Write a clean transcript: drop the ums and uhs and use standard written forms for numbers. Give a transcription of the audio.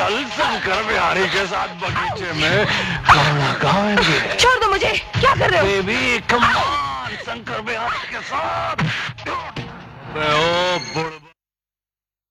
कल शंकर बिहारी के साथ बगीचे में गाना गाएंगे। छोड़ दो मुझे, क्या कर रहे हो? Baby come on, Shankar Bihari के साथ। ओ